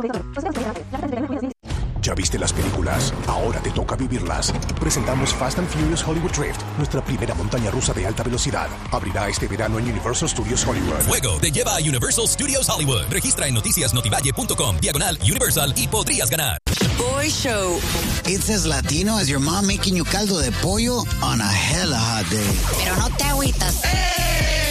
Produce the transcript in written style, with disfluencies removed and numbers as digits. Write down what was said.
¿Ya viste las películas? Ahora te toca vivirlas. Presentamos Fast and Furious Hollywood Drift, nuestra primera montaña rusa de alta velocidad. Abrirá este verano en Universal Studios Hollywood. Fuego te lleva a Universal Studios Hollywood. Registra en noticiasnotivalle.com/Universal y podrías ganar. Boy Show. It's as Latino as your mom making you caldo de pollo on a hella hot day. Pero no te agüitas.